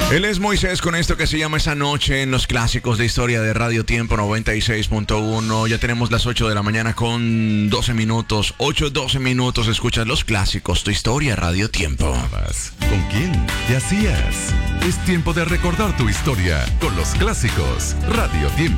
Él es Moisés con esto que se llama Esa Noche en los clásicos de historia de Radio Tiempo 96.1. Ya tenemos las 8 de la mañana con 12 minutos. 8-12 minutos. Escuchas los clásicos, tu historia, Radio Tiempo. ¿Con quién? ¿Qué hacías? Es tiempo de recordar tu historia con los clásicos Radio Tiempo.